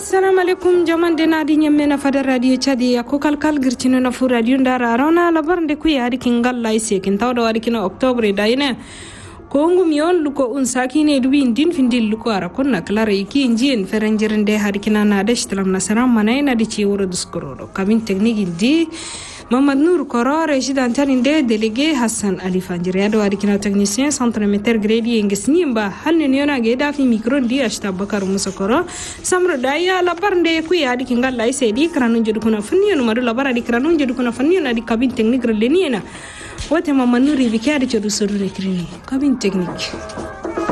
assalamu alaikum jaman de nadi nyemme na fadar radio chadi ya ko kalkal girchino na fu radio ndara rona labar de ku yari kingal laise kin tawda wari kina october da ina ko ngum yon luko un sakine dubi din findil luko ara konna klara iki injin ferenjeren de har kina na de shtalam nasaram manayna di ci wuro duskoro kabin technique di Mamad Nour Koro résident de délégué Hassan Ali Fanjiri ado wari kina technicien centre meter gredi ngesni mba hanne niona ge da fi micro di ashta bakar musa koro samro daya la parnde ku ya di kingal lai sedi kranun jodu kuna fanni no madu la bara di kranun jodu kuna fanni na di cabine technique releniena wote Mamad Nour bi kadi jodu sodu rekrini cabine technique